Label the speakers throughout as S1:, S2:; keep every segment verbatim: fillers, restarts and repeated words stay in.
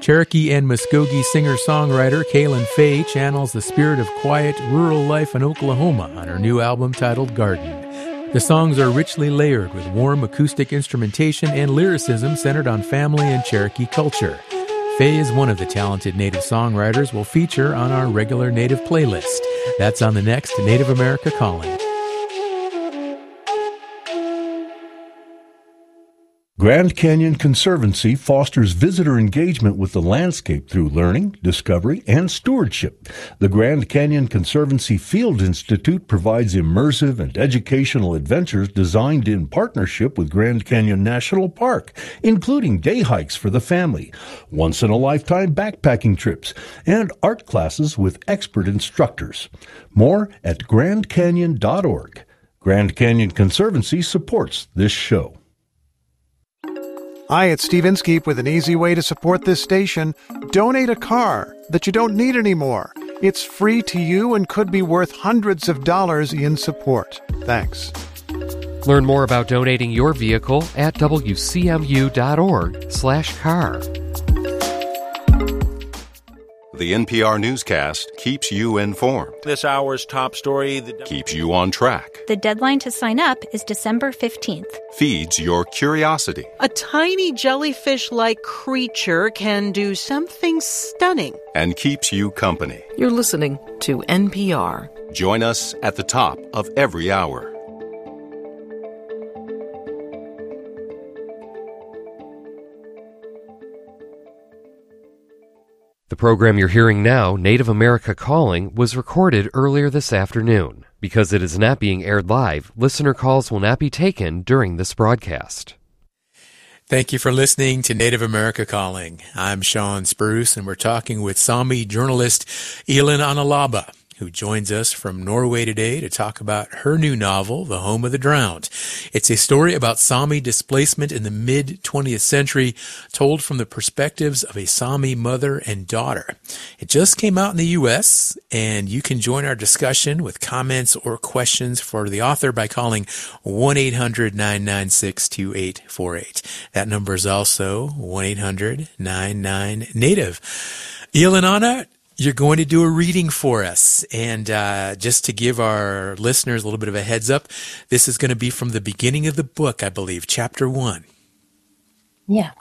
S1: Cherokee and Muskogee singer-songwriter Kaylin Fay channels the spirit of quiet, rural life in Oklahoma on her new album titled Garden. The songs are richly layered with warm acoustic instrumentation and lyricism centered on family and Cherokee culture. Fay is one of the talented Native songwriters we'll feature on our regular Native playlist. That's on the next Native America Calling.
S2: Grand Canyon Conservancy fosters visitor engagement with the landscape through learning, discovery, and stewardship. The Grand Canyon Conservancy Field Institute provides immersive and educational adventures designed in partnership with Grand Canyon National Park, including day hikes for the family, once-in-a-lifetime backpacking trips, and art classes with expert instructors. More at grand canyon dot org. Grand Canyon Conservancy supports this show.
S3: Hi, it's Steve Inskeep with an easy way to support this station. Donate a car that you don't need anymore. It's free to you and could be worth hundreds of dollars in support. Thanks.
S4: Learn more about donating your vehicle at W C M U dot org slash car.
S5: The N P R newscast keeps you informed.
S6: This hour's top story that
S5: keeps you on track.
S7: The deadline to sign up is December fifteenth.
S5: Feeds your curiosity.
S8: A tiny jellyfish-like creature can do something stunning.
S5: And keeps you company.
S9: You're listening to N P R.
S5: Join us at the top of every hour.
S4: The program you're hearing now, Native America Calling, was recorded earlier this afternoon. Because it is not being aired live, listener calls will not be taken during this broadcast.
S1: Thank you for listening to Native America Calling. I'm Sean Spruce, and we're talking with Sami journalist Elin Analaba, who joins us from Norway today to talk about her new novel, The Home of the Drowned. It's a story about Sami displacement in the mid-twentieth century, told from the perspectives of a Sami mother and daughter. It just came out in the U S, and you can join our discussion with comments or questions for the author by calling one eight hundred nine nine six two eight four eight. That number is also one eight hundred nine nine native. Ilanana, you're going to do a reading for us, and uh, just to give our listeners a little bit of a heads up, this is going to be from the beginning of the book, I believe, chapter one.
S10: Yeah.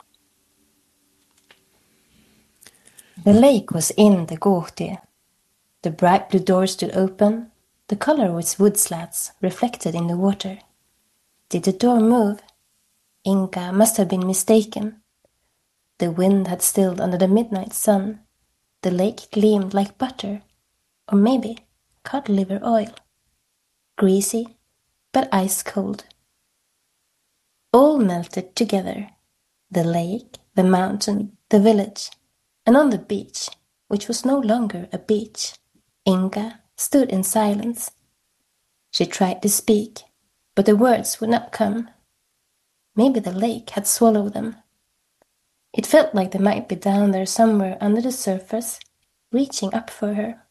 S10: The lake was in the Gorti. The bright blue door stood open. The color was wood slats reflected in the water. Did the door move? Inga must have been mistaken. The wind had stilled under the midnight sun. The lake gleamed like butter, or maybe cod liver oil. Greasy, but ice cold. All melted together. The lake, the mountain, the village, and on the beach, which was no longer a beach, Inga stood in silence. She tried to speak, but the words would not come. Maybe the lake had swallowed them. It felt like they might be down there somewhere under the surface, reaching up for her.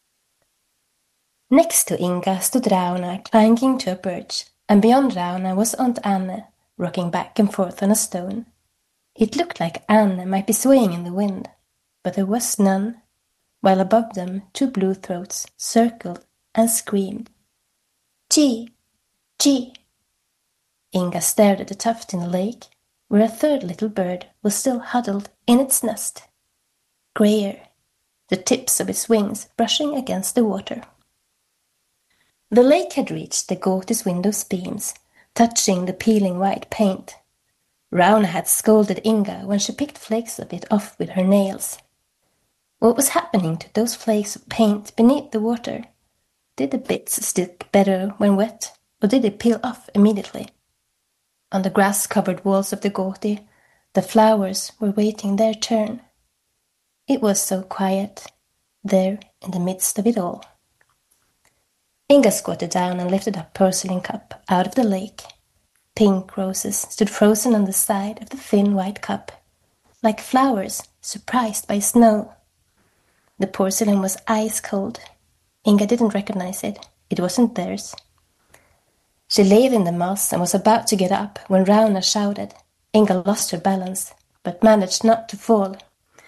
S10: Next to Inga stood Rauna clinging to a birch, and beyond Rauna was Aunt Anne, rocking back and forth on a stone. It looked like Anne might be swaying in the wind, but there was none, while above them two blue throats circled and screamed. Gee! Gee! Inga stared at the tuft in the lake, where a third little bird was still huddled in its nest, grayer, the tips of its wings brushing against the water. The lake had reached the Gorti's window's beams, touching the peeling white paint. Rauna had scolded Inga when she picked flakes of it off with her nails. What was happening to those flakes of paint beneath the water? Did the bits stick better when wet, or did they peel off immediately? On the grass-covered walls of the Gorti, the flowers were waiting their turn. It was so quiet, there in the midst of it all. Inga squatted down and lifted a porcelain cup out of the lake. Pink roses stood frozen on the side of the thin white cup, like flowers surprised by snow. The porcelain was ice cold. Inga didn't recognize it. It wasn't theirs. She lay in the moss and was about to get up when Rauna shouted. Inga lost her balance, but managed not to fall.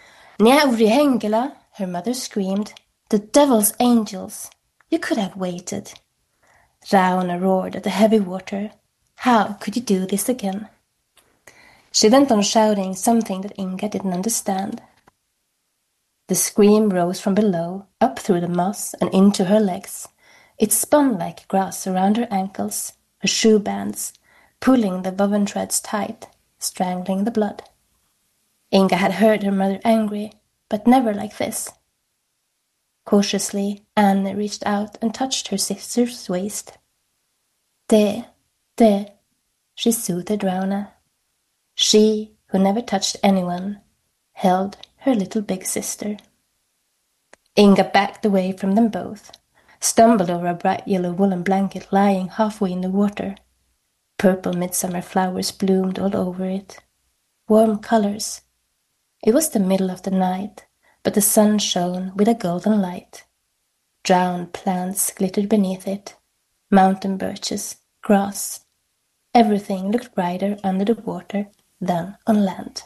S10: Njavri Hengela, her mother screamed. The devil's angels! You could have waited. Rauna roared at the heavy water. How could you do this again? She went on shouting something that Inga didn't understand. The scream rose from below, up through the moss and into her legs. It spun like grass around her ankles, her shoe bands, pulling the woven threads tight, strangling the blood. Inga had heard her mother angry, but never like this. Cautiously, Anne reached out and touched her sister's waist. There, there, she soothed Rauna. She, who never touched anyone, held her little big sister. Inga backed away from them both, stumbled over a bright yellow woolen blanket lying halfway in the water. Purple midsummer flowers bloomed all over it. Warm colors. It was the middle of the night, but the sun shone with a golden light. Drowned plants glittered beneath it, mountain birches, grass. Everything looked brighter under the water than on land.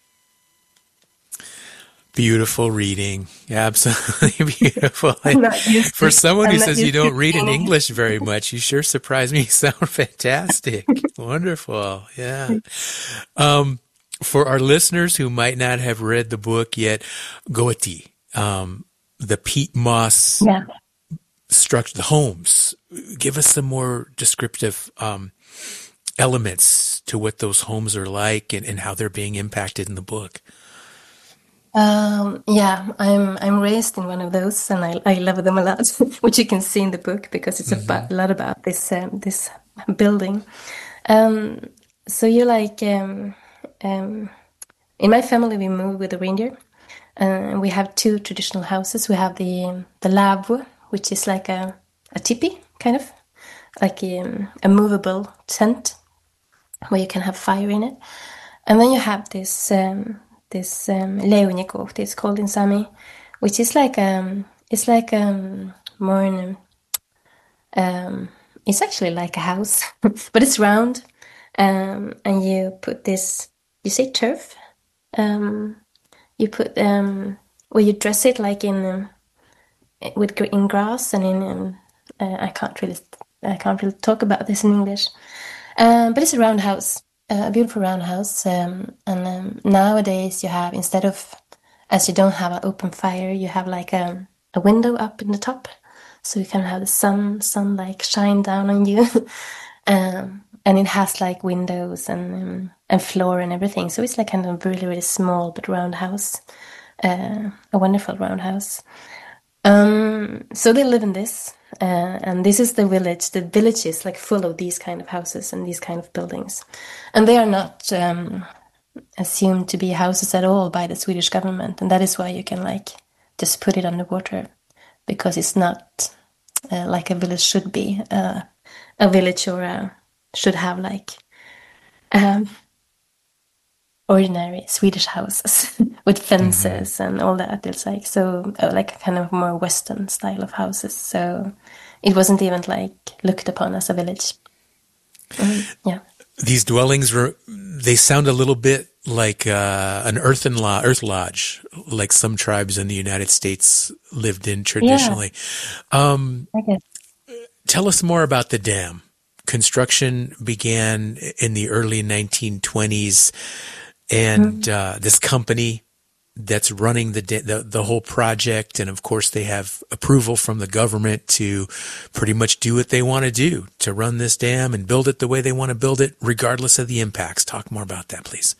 S1: Beautiful reading. Absolutely beautiful. For someone who says you don't read in English very much, you sure surprise me. You sound fantastic. Wonderful. Yeah. Um, for our listeners who might not have read the book yet, Goeti, um, the peat moss yeah. structure, the homes. Give us some more descriptive um, elements to what those homes are like and, and how they're being impacted in the book.
S10: Um, yeah, I'm I'm raised in one of those, and I I love them a lot, which you can see in the book because it's mm-hmm. about, a lot about this um, this building. Um, so you like um, um, in my family we moved with a reindeer, and uh, we have two traditional houses. We have the the lavvo, which is like a a tipi kind of like a, a movable tent where you can have fire in it, and then you have this. Um, This um, leunjekot, it's called in Sami, which is like um, it's like um, more in, um, it's actually like a house, but it's round, um, and you put this, you say turf, um, you put um, well you dress it like in um, with in grass and in um, uh, I can't really I can't really talk about this in English, um, but it's a round house. A beautiful round house, um, and um, nowadays you have, instead of, as you don't have an open fire, you have like a, a window up in the top, so you can have the sun, sun like shine down on you, um, and it has like windows and um, and floor and everything, so it's like kind of a really really small but round house, uh, a wonderful round house. Um, so they live in this. Uh, and this is the village. The village is like full of these kind of houses and these kind of buildings. And they are not um, assumed to be houses at all by the Swedish government. And that is why you can like just put it underwater, because it's not uh, like a village should be. Uh, a village or a, should have like um, ordinary Swedish houses with fences mm-hmm. and all that. It's like so uh, like a kind of more Western style of houses. So it wasn't even like looked upon as a village. Mm, yeah.
S1: These dwellings were, they sound a little bit like uh, an earthen lo- earth lodge, like some tribes in the United States lived in traditionally. Yeah. Um, okay. Tell us more about the dam. Construction began in the early nineteen twenties. And uh, this company that's running the, the the whole project, and of course they have approval from the government to pretty much do what they want to do, to run this dam and build it the way they want to build it, regardless of the impacts. Talk more about that, please.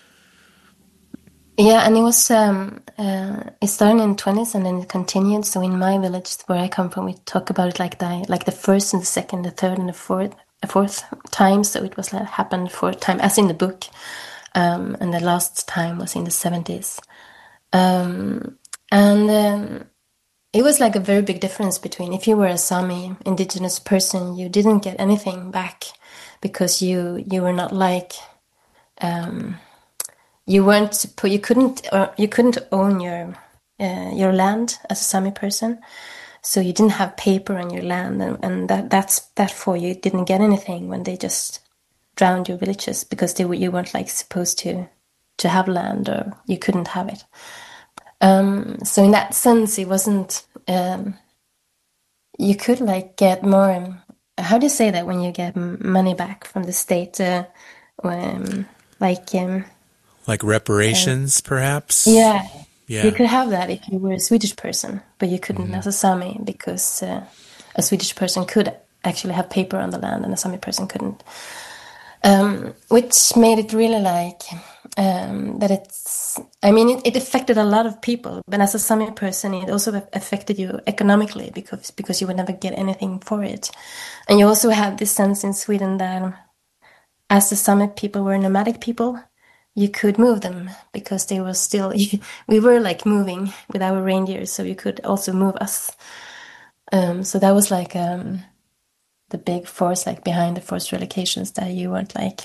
S10: Yeah, and it was um, uh, it started in the twenties and then it continued. So in my village, where I come from, we talk about it like the like the first and the second, the third and the fourth, fourth time. So it was like happened fourth time, as in the book. Um, and the last time was in the seventies. Um, and um, it was like a very big difference between, if you were a Sami indigenous person, you didn't get anything back because you you were not like, um, you weren't, you couldn't, or you couldn't own your uh, your land as a Sami person. So you didn't have paper on your land, and, and that that's that for you didn't get anything when they just drowned your villages, because they were, you weren't like supposed to to have land, or you couldn't have it. Um, so in that sense, it wasn't. Um, you could like get more. Um, how do you say that when you get money back from the state? Uh, um, like um,
S1: like reparations, uh, perhaps.
S10: Yeah,
S1: yeah.
S10: You could have that if you were a Swedish person, but you couldn't mm-hmm. as a Sami, because uh, a Swedish person could actually have paper on the land, and a Sami person couldn't. Um, which made it really like um, that it's, I mean, it, it affected a lot of people, but as a Sami person, it also affected you economically, because because you would never get anything for it. And you also had this sense in Sweden that as the Sami people were nomadic people, you could move them, because they were still, we were like moving with our reindeers, so you could also move us. Um, so that was like... Um, the big force like behind the forced relocations, that you weren't like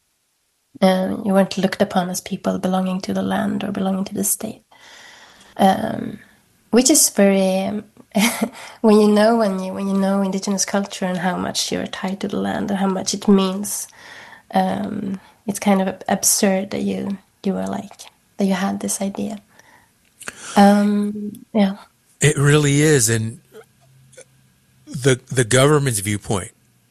S10: um, you weren't looked upon as people belonging to the land or belonging to the state, um, which is very um, when you know when you when you know indigenous culture and how much you're tied to the land and how much it means, um, it's kind of absurd that you you were like that you had this idea. Um, yeah,
S1: it really is. And the the government's viewpoint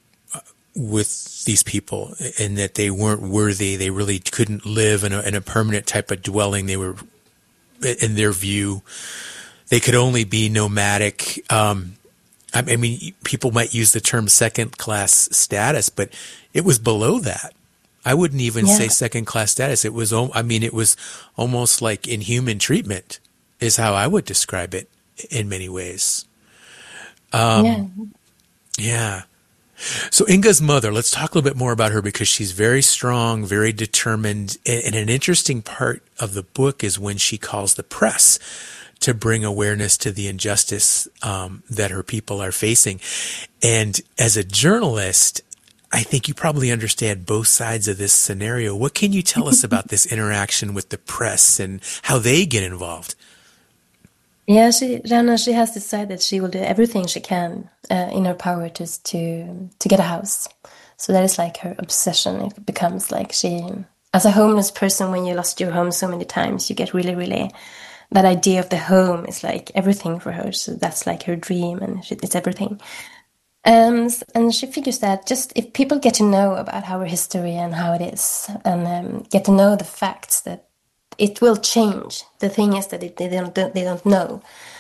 S1: with these people, and that they weren't worthy, they really couldn't live in a, in a permanent type of dwelling. They were, in their view, they could only be nomadic. Um, I mean, people might use the term second-class status, but it was below that. I wouldn't even yeah. say second-class status. It was, I mean, it was almost like inhuman treatment, is how I would describe it in many ways. Um, yeah. Yeah. So Inga's mother, let's talk a little bit more about her, because she's very strong, very determined. And an interesting part of the book is when she calls the press to bring awareness to the injustice um, that her people are facing. And as a journalist, I think you probably understand both sides of this scenario. What can you tell us about this interaction with the press and how they get involved?
S10: Yeah, she, Rana, she has decided she will do everything she can uh, in her power to, to to get a house. So that is like her obsession. It becomes like she, as a homeless person, when you lost your home so many times, you get really, really, that idea of the home is like everything for her. So that's like her dream, and she, it's everything. Um, and she figures that just if people get to know about our history and how it is, and um, get to know the facts, that it will change. The thing is that it, they don't they don't know.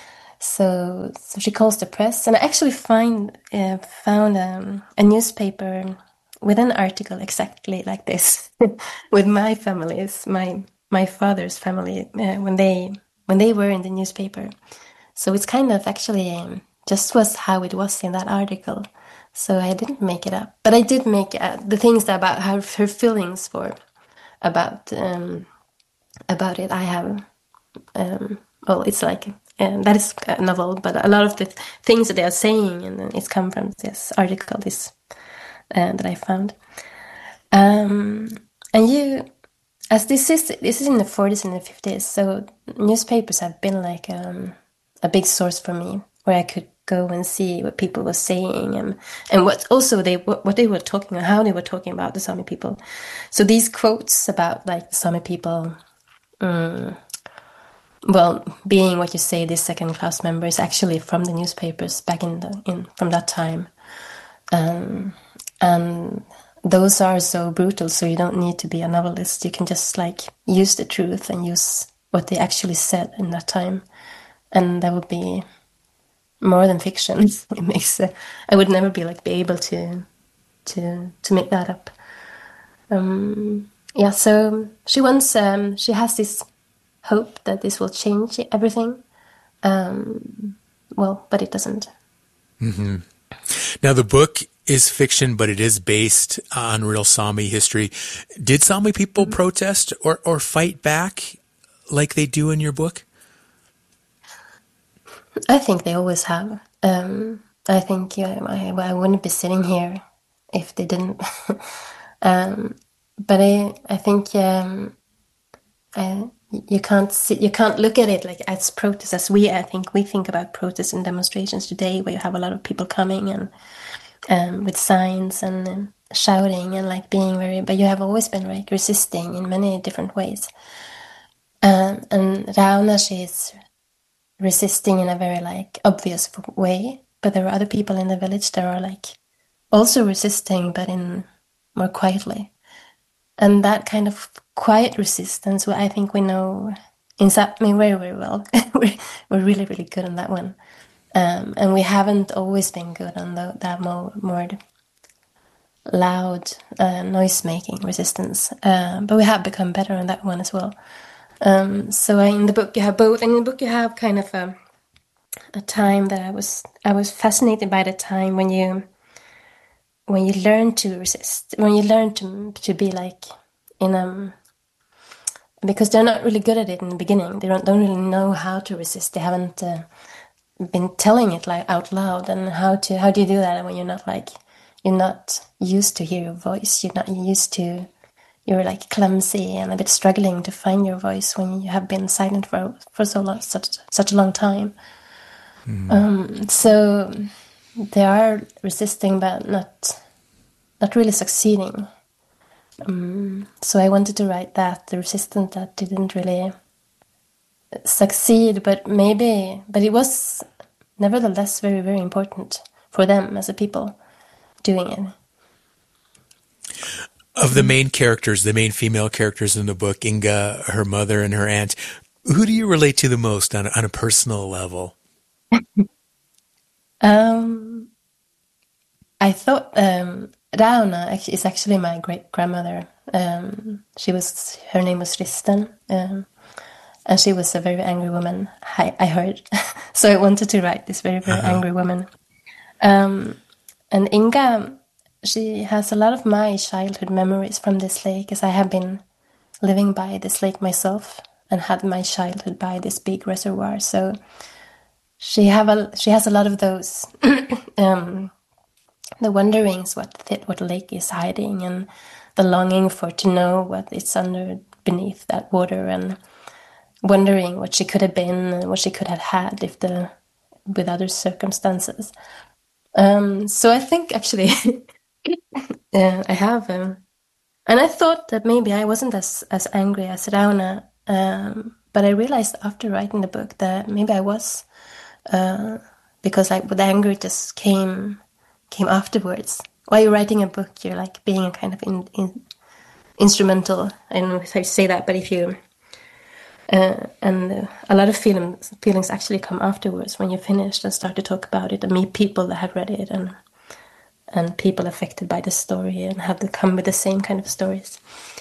S10: So so she calls the press, and I actually find uh, found um, a newspaper with an article exactly like this with my family's my my father's family uh, when they when they were in the newspaper. So it's kind of actually um, just was how it was in that article. So I didn't make it up, but I did make uh, the things about her her feelings for about. Um, about it. I have um well it's like uh, that is a novel, but a lot of the th- things that they are saying, and it's come from this article this uh, that I found, um and you as this is this is in the forties and the fifties, so newspapers have been like um a big source for me, where I could go and see what people were saying, and and what also they what, what they were talking about, how they were talking about the Sami people. So these quotes about like the Sami people, Mm. well, being what you say, this second-class member, is actually from the newspapers back in the in from that time, um, and those are so brutal. So you don't need to be a novelist; you can just like use the truth and use what they actually said in that time, and that would be more than fiction. It makes uh, I would never be like be able to to to make that up. Um, Yeah, so she wants, um, she has this hope that this will change everything. Um, well, but it doesn't.
S1: Mm-hmm. Now, the book is fiction, but it is based on real Sami history. Did Sami people mm-hmm. protest or, or fight back like they do in your book?
S10: I think they always have. Um, I think yeah, I, I wouldn't be sitting here if they didn't. um, But I, I think um, I, you can't see, you can't look at it like as protests as we. I think we think about protests and demonstrations today, where you have a lot of people coming and um, with signs and um, shouting and like being very. But you have always been like resisting in many different ways. Um, and Rauna, she's resisting in a very like obvious way, but there are other people in the village that are like also resisting, but in more quietly. And that kind of quiet resistance, well, I think we know in Sápmi very, very well. we're, we're really, really good on that one. Um, and we haven't always been good on the, that more, more loud uh, noise-making resistance. Uh, but we have become better on that one as well. Um, so in the book you have both, and in the book you have kind of a, a time that I was I was fascinated by the time when you when you learn to resist, when you learn to to be like in um because they're not really good at it in the beginning. They don't don't really know how to resist. They haven't uh, been telling it like out loud, and how to how do you do that when you're not like you're not used to hear your voice. You're not used to. You're like clumsy and a bit struggling to find your voice when you have been silent for for so long, such such a long time. Mm. Um, so they are resisting, but not not really succeeding. Um, so I wanted to write that the resistance that didn't really succeed, but maybe, but it was nevertheless very very important for them as a people doing it.
S1: Of the main characters, the main female characters in the book, Inga, her mother, and her aunt, who do you relate to the most on a, on a personal level?
S10: um, I thought um, Rauna is actually my great grandmother. Um, she was her name was Risten, um, and she was a very angry woman. I, I heard, so I wanted to write this very very uh-huh. angry woman. Um, and Inga. She has a lot of my childhood memories from this lake, as I have been living by this lake myself and had my childhood by this big reservoir. So she have a she has a lot of those um, the wonderings what the, what the lake is hiding, and the longing for to know what it's under beneath that water, and wondering what she could have been and what she could have had if the with other circumstances. Um, so I think actually. Yeah, I have, um, and I thought that maybe I wasn't as, as angry as Rauna, um, but I realized after writing the book that maybe I was, uh, because I, the anger just came came afterwards. While you're writing a book, you're like being a kind of in, in, instrumental. I don't know how you say that, but if you uh, and uh, a lot of feelings feelings actually come afterwards when you're finished and start to talk about it and meet people that have read it and. and people affected by the story and have to come with the same kind of stories.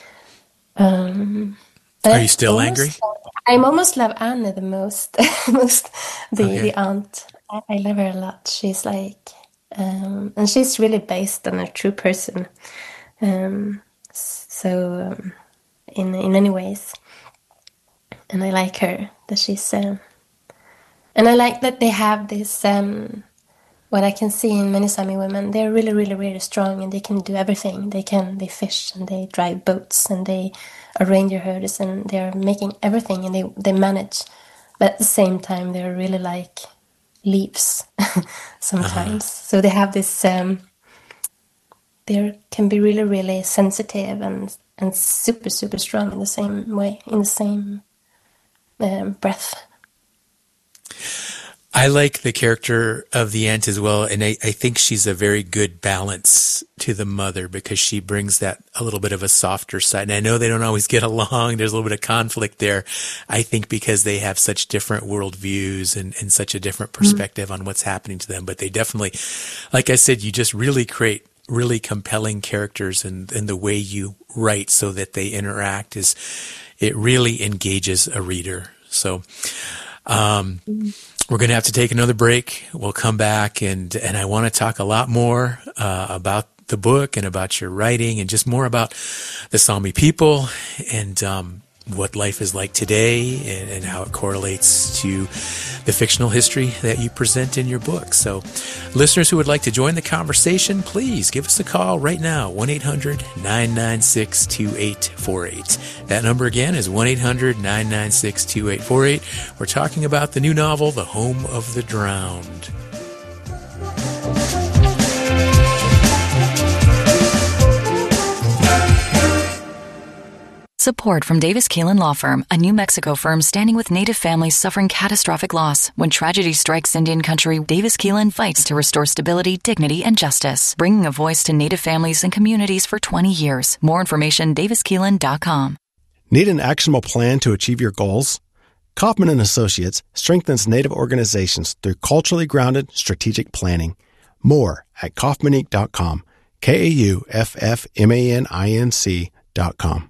S10: Um,
S1: Are you still angry?
S10: I almost love Anne the most. most the, okay. the aunt. I, I love her a lot. She's like, um, and she's really based on a true person. Um, so, um, in in many ways. And I like her, that she's, um, and I like that they have this, um, what I can see in many Sami women, they're really, really, really strong, and they can do everything. They can, they fish, and they drive boats, and they are reindeer herders, and they're making everything, and they, they manage. But at the same time, they're really like leaves sometimes. Uh-huh. So they have this, um, they can be really, really sensitive and, and super, super strong in the same way, in the same um, breath.
S1: I like the character of the aunt as well, and I, I think she's a very good balance to the mother, because she brings that a little bit of a softer side. And I know they don't always get along. There's a little bit of conflict there, I think, because they have such different worldviews and, and such a different perspective mm-hmm. on what's happening to them. But they definitely, like I said, you just really create really compelling characters, and, and the way you write so that they interact is, it really engages a reader. So, um, mm-hmm. We're going to have to take another break. We'll come back, and, and I want to talk a lot more uh, about the book and about your writing, and just more about the Sami people, and um, what life is like today, and, and how it correlates to the fictional history that you present in your book. So listeners who would like to join the conversation, please give us a call right now, one eight hundred nine nine six two eight four eight. That number again is one eight hundred nine nine six two eight four eight. We're talking about the new novel, The Home of the Drowned.
S11: Support from Davis Keelan Law Firm, a New Mexico firm standing with Native families suffering catastrophic loss. When tragedy strikes Indian country, Davis Keelan fights to restore stability, dignity, and justice, bringing a voice to Native families and communities for twenty years. More information, davis keelan dot com.
S12: Need an actionable plan to achieve your goals? Kaufman and Associates strengthens Native organizations through culturally grounded strategic planning. More at kaufman inc dot com. K A U F F M A N I N C dot com.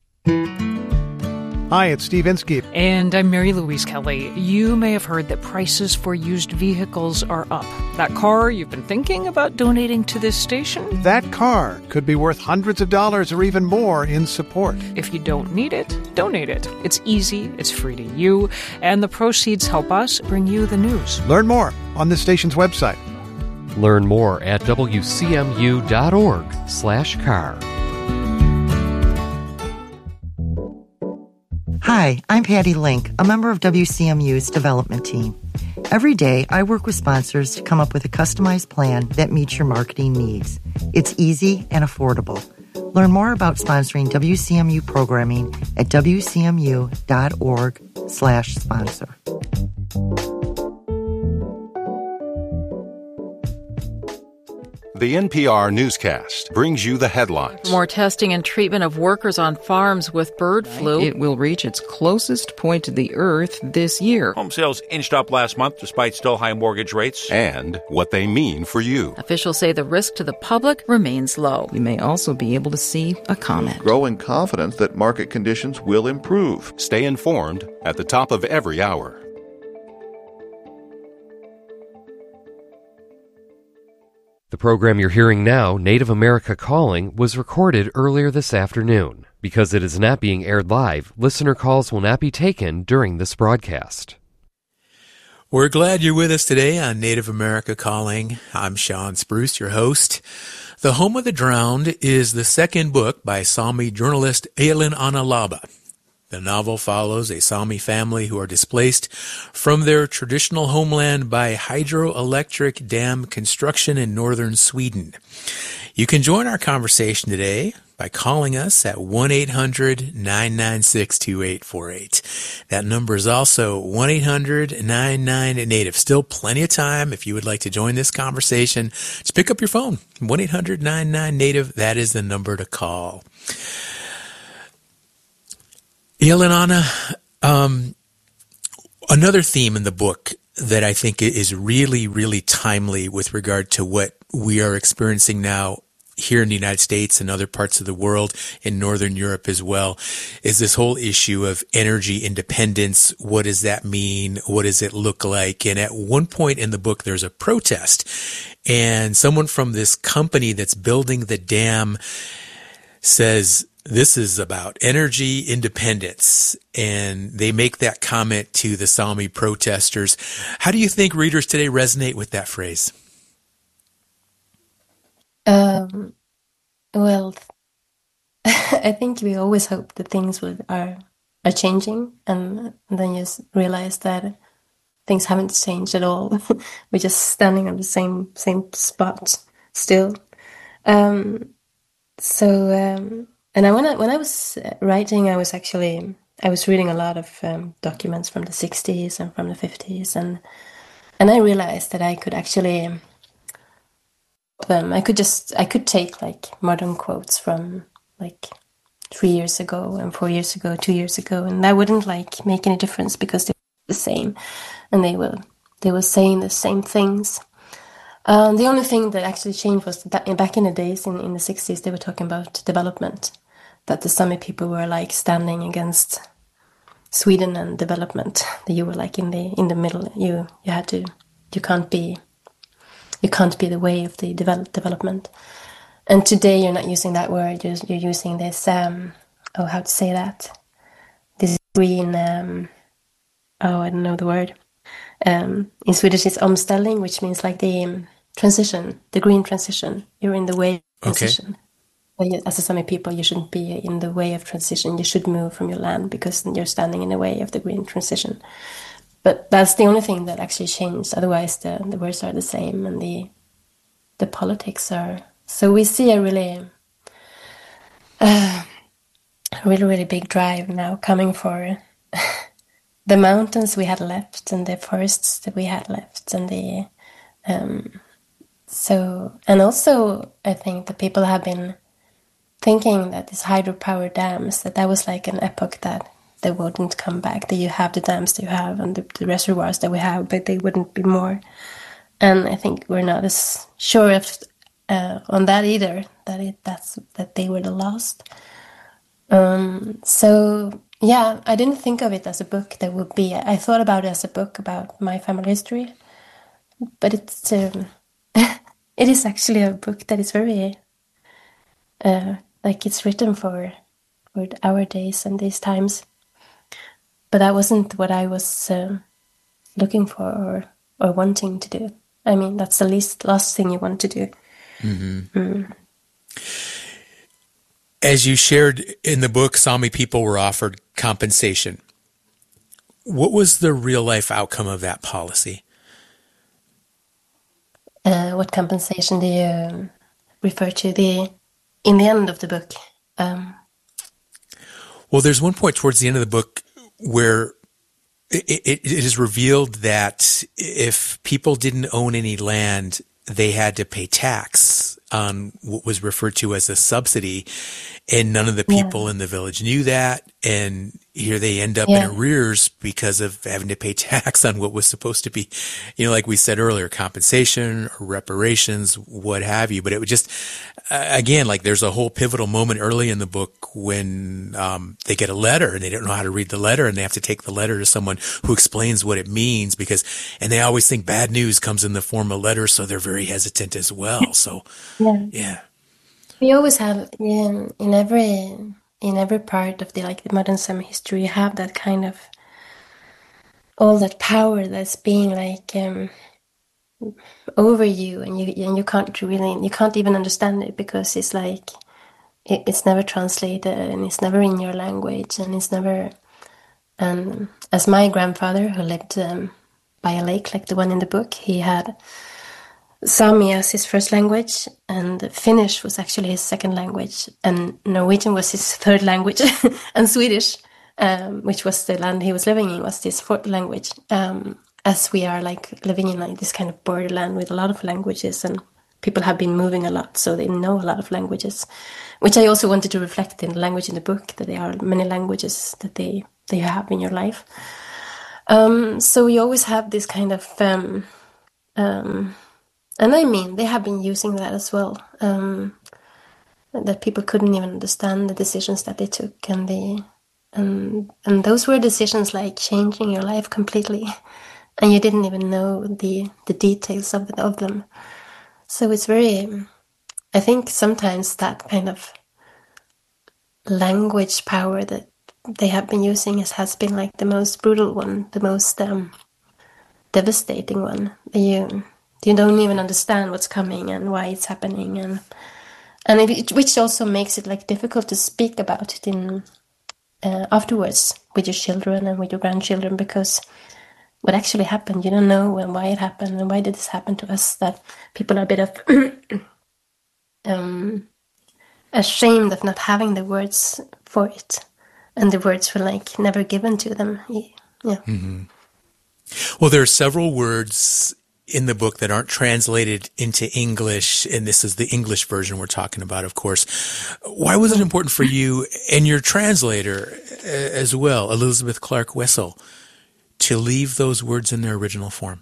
S3: Hi, it's Steve Inskeep.
S13: And I'm Mary Louise Kelly. You may have heard that prices for used vehicles are up. That car you've been thinking about donating to this station?
S3: That car could be worth hundreds of dollars or even more in support.
S13: If you don't need it, donate it. It's easy, it's free to you, and the proceeds help us bring you the news.
S3: Learn more on this station's website.
S4: Learn more at w c m u dot org slash car.
S14: Hi, I'm Patty Link, a member of W C M U's development team. Every day, I work with sponsors to come up with a customized plan that meets your marketing needs. It's easy and affordable. Learn more about sponsoring W C M U programming at w c m u dot org slash sponsor.
S5: The N P R newscast brings you the headlines.
S9: More testing and treatment of workers on farms with bird flu.
S15: It will reach its closest point to the earth this year.
S6: Home sales inched up last month despite still high mortgage rates.
S5: And what they mean for you.
S9: Officials say the risk to the public remains low.
S15: You may also be able to see a comment.
S16: Growing confidence that market conditions will improve.
S5: Stay informed at the top of every hour.
S4: The program you're hearing now, Native America Calling, was recorded earlier this afternoon. Because it is not being aired live, listener calls will not be taken during this broadcast.
S1: We're glad you're with us today on Native America Calling. I'm Sean Spruce, your host. The Home of the Drowned is the second book by Sami journalist Aylin Analaba. The novel follows a Sami family who are displaced from their traditional homeland by hydroelectric dam construction in northern Sweden. You can join our conversation today by calling us at one eight hundred nine nine six two eight four eight. That number is also one eight hundred nine nine native. Still plenty of time if you would like to join this conversation. Just pick up your phone, one eight hundred nine nine native. That is the number to call. Yelena, um, another theme in the book that I think is really, really timely with regard to what we are experiencing now here in the United States and other parts of the world, in Northern Europe as well, is this whole issue of energy independence. What does that mean? What does it look like? And at one point in the book, there's a protest, and someone from this company that's building the dam says, this is about energy independence, and they make that comment to the Sami protesters. How do you think readers today resonate with that phrase?
S10: Um, well, I think we always hope that things will, are are changing, and then you just realize that things haven't changed at all. We're just standing on the same same spot still. Um, so. Um, And I, when I when I was writing, I was actually I was reading a lot of um, documents from the sixties and from the fifties, and and I realized that I could actually um, I could just I could take like modern quotes from like three years ago and four years ago, two years ago, and that wouldn't like make any difference because they were the same, and they were they were saying the same things. Um, the only thing that actually changed was that back in the days in, in the sixties, they were talking about development. That the Sami people were like standing against Sweden and development. That you were like in the in the middle. You you had to you can't be you can't be the way of the develop, development. And today you're not using that word. You're, you're using this um oh how to say that this green um oh I don't know the word. Um, in Swedish it's omställning, which means like the um, transition, the green transition. You're in the way of transition. Okay. As a Sami people, you shouldn't be in the way of transition. You should move from your land because you're standing in the way of the green transition. But that's the only thing that actually changed. Otherwise, the, the words are the same and the the politics are. So we see a really, uh, really, really big drive now coming for the mountains we had left and the forests that we had left and the um, so and also I think the people have been thinking that these hydropower dams, that that was like an epoch that they wouldn't come back, that you have the dams that you have and the, the reservoirs that we have, but they wouldn't be more. And I think we're not as sure if uh, on that either, that it that's that they were the last. Um, so yeah, I didn't think of it as a book that would be. I thought about it as a book about my family history, but it's um, it is actually a book that is very uh, like it's written for for our days and these times. But that wasn't what I was uh, looking for or or wanting to do. I mean, that's the least last thing you want to do.
S1: Mm-hmm.
S10: Mm.
S1: As you shared in the book, Sami people were offered compensation. What was the real-life outcome of that policy?
S10: Uh, what compensation do you refer to the in the end of the book? Um,
S1: well, there's one point towards the end of the book where it, it, it is revealed that if people didn't own any land, they had to pay tax on what was referred to as a subsidy, and none of the people yeah. in the village knew that, and here they end up yeah. in arrears because of having to pay tax on what was supposed to be, you know, like we said earlier, compensation or reparations, what have you. But it would just, uh, again, like there's a whole pivotal moment early in the book when um, they get a letter and they don't know how to read the letter, and they have to take the letter to someone who explains what it means, because, and they always think bad news comes in the form of letters, so they're very hesitant as well. So,
S10: yeah.
S1: yeah.
S10: We always have, in, in every in every part of the like the modern Sami history, you have that kind of all that power that's being like um, over you, and you and you can't really you can't even understand it, because it's like it, it's never translated and it's never in your language, and it's never. And as my grandfather, who lived um, by a lake like the one in the book, he had Sami as his first language, and Finnish was actually his second language, and Norwegian was his third language, and Swedish, um, which was the land he was living in, was his fourth language. Um, as we are like living in like this kind of borderland with a lot of languages, and people have been moving a lot, so they know a lot of languages, which I also wanted to reflect in the language in the book, that there are many languages that they, they have in your life. Um, so you always have this kind of... Um, um, And I mean, they have been using that as well, um, that people couldn't even understand the decisions that they took. And the and, and those were decisions like changing your life completely. And you didn't even know the, the details of, of them. So it's very, I think sometimes that kind of language power that they have been using is, has been like the most brutal one, the most um, devastating one. You... You don't even understand what's coming and why it's happening, and and it, which also makes it like difficult to speak about it in uh, afterwards with your children and with your grandchildren, because what actually happened, you don't know, and why it happened, and why did this happen to us. That people are a bit of um, ashamed of not having the words for it, and the words were like never given to them. Yeah.
S1: Mm-hmm. Well, there are several words in the book that aren't translated into English, and this is the English version we're talking about, of course. Why was it important for you and your translator as well, Elizabeth Clark Wessel, to leave those words in their original form?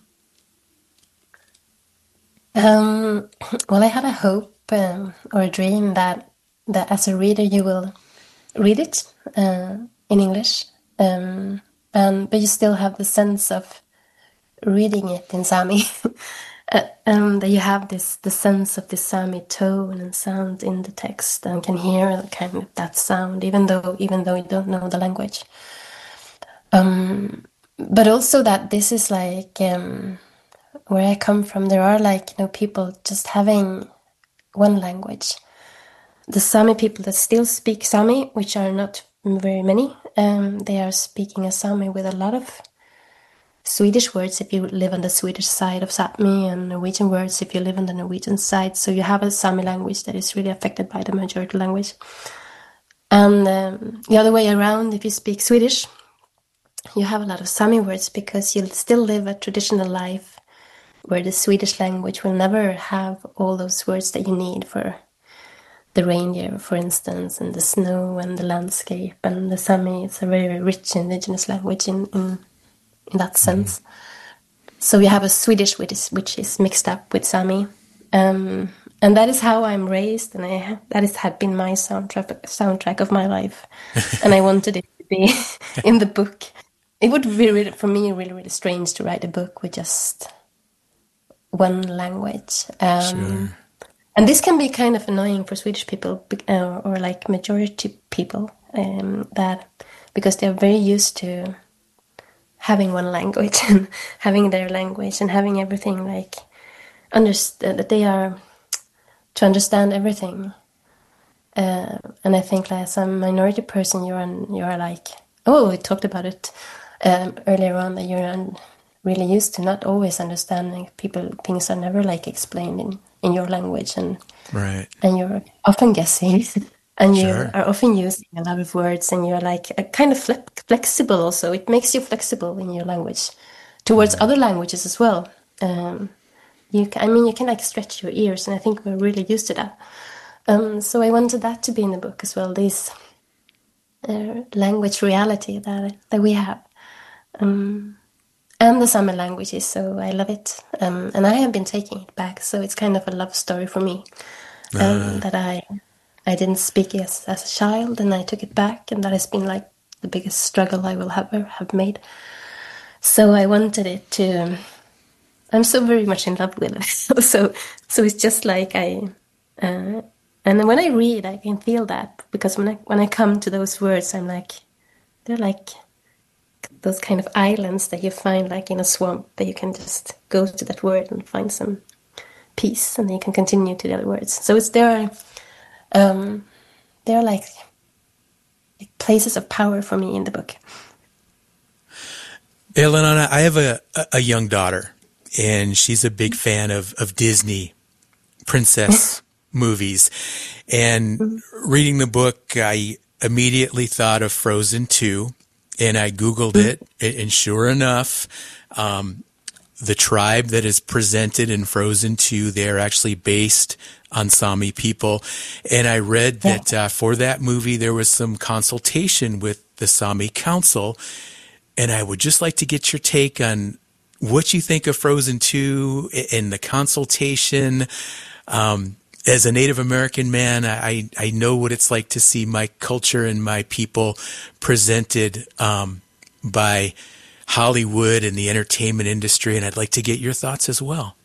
S10: Um, well, I had a hope um, or a dream that, that as a reader you will read it uh, in English, um, and but you still have the sense of reading it in Sami, uh, um, that you have this the sense of the Sami tone and sound in the text, and can hear kind of that sound, even though even though you don't know the language. Um, but also that this is like um, where I come from. There are like you know people just having one language. The Sami people that still speak Sami, which are not very many, um, they are speaking a Sami with a lot of Swedish words if you live on the Swedish side of Sápmi, and Norwegian words if you live on the Norwegian side. So you have a Sami language that is really affected by the majority language. And um, the other way around, if you speak Swedish, you have a lot of Sami words because you still live a traditional life where the Swedish language will never have all those words that you need for the reindeer, for instance, and the snow and the landscape. And the Sami, it's a very rich indigenous language in, in, in that sense. Mm-hmm. So you have a Swedish which is, which is mixed up with Sami. Um, and that is how I'm raised, and I, that is, had been my soundtrack, soundtrack of my life. And I wanted it to be in the book. It would be, really, for me, really, really strange to write a book with just one language. Um,
S1: sure.
S10: And this can be kind of annoying for Swedish people, uh, or like majority people, um, that because they're very used to having one language and having their language and having everything like understand that they are to understand everything. Uh, and I think like, as a minority person, you're an, you're like, oh, we talked about it um, earlier on, that you're really used to not always understanding people. Things are never like explained in. in your language, and
S1: right,
S10: and you're often guessing, and you
S1: sure.
S10: are often using a lot of words, and you're like a kind of fle- flexible also. It makes you flexible in your language towards mm-hmm. other languages as well. Um, you can, I mean, you can like stretch your ears, and I think we're really used to that. Um, so I wanted that to be in the book as well, this uh, language reality that that we have. Um, And the Sami languages, so I love it. Um, and I have been taking it back, so it's kind of a love story for me. Um, uh. That I I didn't speak as, as a child, and I took it back, and that has been like the biggest struggle I will ever have made. So I wanted it to... I'm so very much in love with it. so so it's just like I... Uh, and when I read, I can feel that, because when I, when I come to those words, I'm like... They're like... those kind of islands that you find like in a swamp, that you can just go to that word and find some peace, and then you can continue to the other words. So it's there, um, they're like, like places of power for me in the book.
S1: Elena, I have a, a young daughter, and she's a big fan of, of Disney princess movies. And mm-hmm. reading the book, I immediately thought of Frozen two. And I Googled it, and sure enough, um, the tribe that is presented in Frozen two, they're actually based on Sami people. And I read that uh, for that movie, there was some consultation with the Sami Council. And I would just like to get your take on what you think of Frozen two and the consultation. Um, As a Native American man, I, I know what it's like to see my culture and my people presented um, by Hollywood and the entertainment industry, and I'd like to get your thoughts as well.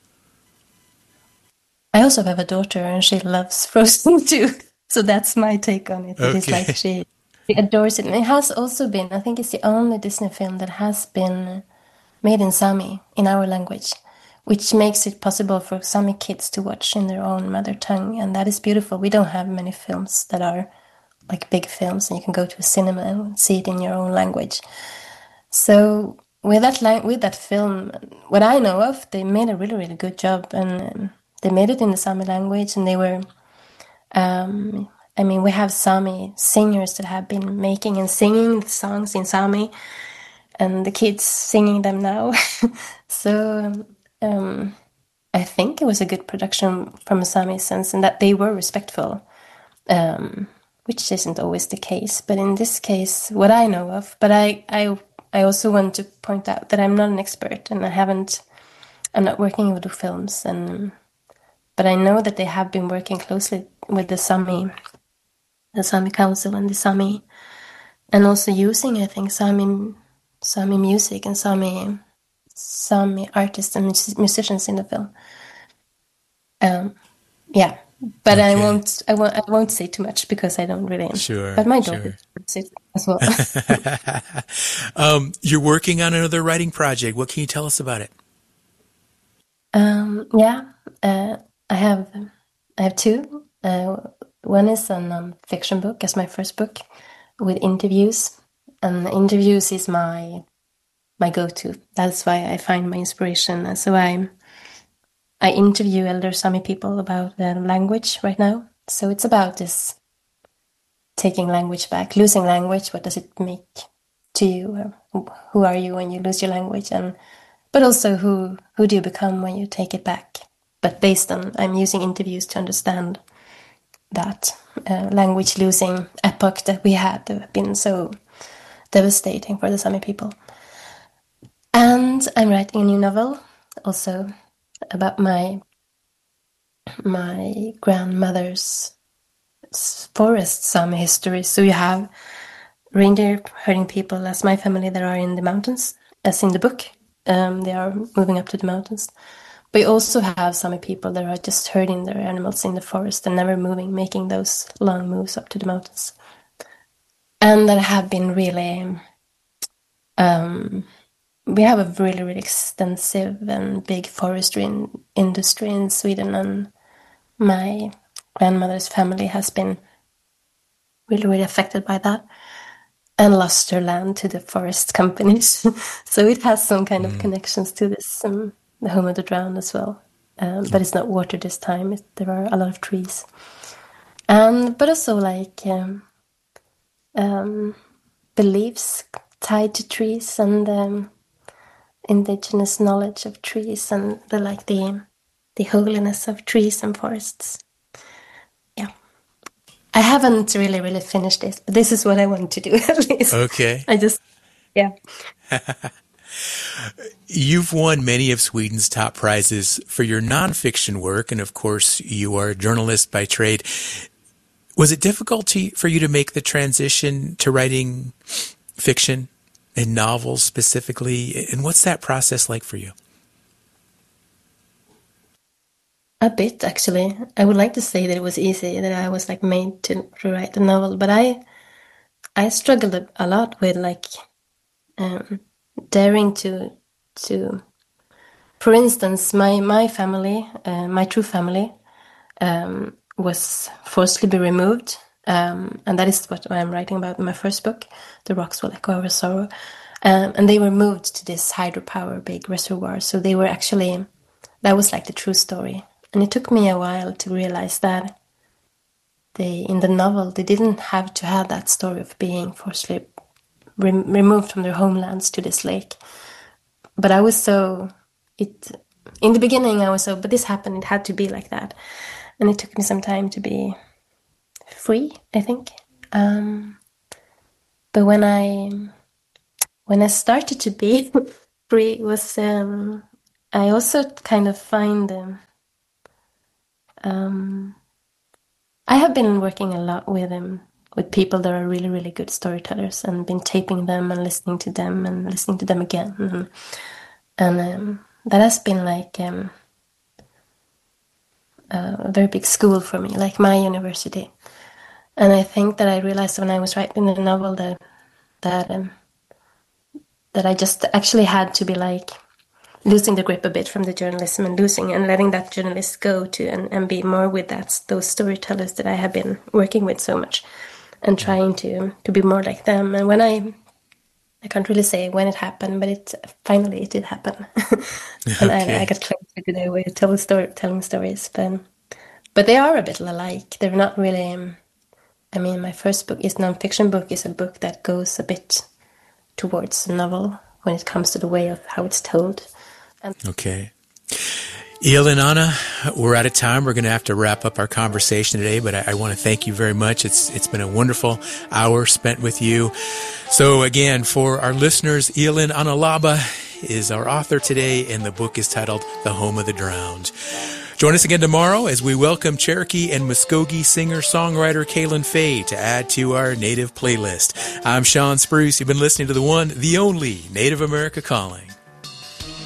S10: I also have a daughter, and she loves Frozen too, so that's my take on it.
S1: Okay.
S10: It's like she, she adores it. And it has also been, I think it's the only Disney film that has been made in Sami, in our language, which makes it possible for Sami kids to watch in their own mother tongue, and that is beautiful. We don't have many films that are like big films, and you can go to a cinema and see it in your own language. So with that la- with that film, what I know of, they made a really, really good job, and um, they made it in the Sami language, and they were, um, I mean, we have Sami singers that have been making and singing the songs in Sami, and the kids singing them now. so... Um, Um, I think it was a good production from a Sami sense, and that they were respectful, um, which isn't always the case. But in this case, what I know of, but I, I, I also want to point out that I'm not an expert, and I haven't, I'm not working with the films, and but I know that they have been working closely with the Sami, the Sami Council and the Sami, and also using, I think, Sami, Sami music and Sami. Sami artists and musicians in the film. Um, yeah, but okay. I won't. I won't. I won't say too much because I don't really.
S1: Sure.
S10: But my daughter sure. as well.
S1: um, you're working on another writing project. What can you tell us about it?
S10: Um, yeah, uh, I have. I have two. Uh, one is a non-fiction book, as my first book, with interviews, and interviews is my. my go-to. That's why I find my inspiration. So I I interview elder Sami people about their language right now. So it's about this taking language back, losing language. What does it make to you? Who are you when you lose your language? And but also who who do you become when you take it back? But based on, I'm using interviews to understand that uh, language losing epoch that we had that have been so devastating for the Sami people. And I'm writing a new novel also about my my grandmother's forest Sami history. So you have reindeer herding people, as my family, that are in the mountains, as in the book. Um, they are moving up to the mountains. But you also have Sami people that are just herding their animals in the forest and never moving, making those long moves up to the mountains. And that have been really... Um, we have a really, really extensive and big forestry in, industry in Sweden, and my grandmother's family has been really, really affected by that and lost their land to the forest companies. So it has some kind mm. of connections to this, um, the home of the drowned as well. Um, but it's not water this time. It, there are a lot of trees. And, but also like um, um, beliefs tied to trees and um, indigenous knowledge of trees and the like the the holiness of trees and forests. Yeah. I haven't really, really finished this, but this is what I want to do at least.
S1: Okay.
S10: I just, yeah.
S1: You've won many of Sweden's top prizes for your nonfiction work, and of course, you are a journalist by trade. Was it difficult to, for you to make the transition to writing fiction and novels specifically? And what's that process like for you?
S10: A bit, actually. I would like to say that it was easy, that I was like made to, to write a novel, but I I struggled a, a lot with like um, daring to to. For instance, my my family, uh, my true family, um, was forcibly removed, um, and that is what I'm writing about in my first book, The Rocks Will Echo Our Sorrow, um, and they were moved to this hydropower big reservoir. So they were actually, that was like the true story. And it took me a while to realize that they, in the novel, they didn't have to have that story of being forcibly re- removed from their homelands to this lake. But I was so, it in the beginning I was so, but this happened, it had to be like that. And it took me some time to be free, I think. Um, but when I, when I started to be free, it was, um, I also kind of find... Um, Um, I have been working a lot with um, with people that are really, really good storytellers, and been taping them and listening to them and listening to them again. And, and um, that has been like um, a very big school for me, like my university. And I think that I realized when I was writing the novel that that um, that I just actually had to be like losing the grip a bit from the journalism and losing and letting that journalist go to and, and be more with that those storytellers that I have been working with so much, and trying to to be more like them. And when I I can't really say when it happened, but it finally it did happen. And okay. I, I got closer to their way of telling, story, telling stories. But but they are a bit alike. They're not really. Um, I mean, my first book is non-fiction book is a book that goes a bit towards a novel when it comes to the way of how it's told. And
S1: okay. Elin, Anna, we're out of time. We're going to have to wrap up our conversation today, but I, I want to thank you very much. It's It's been a wonderful hour spent with you. So again, for our listeners, Elin Analaba is our author today, and the book is titled The Home of the Drowned. Join us again tomorrow as we welcome Cherokee and Muskogee singer-songwriter Kaylin Faye to add to our Native playlist. I'm Sean Spruce. You've been listening to the one, the only Native America Calling.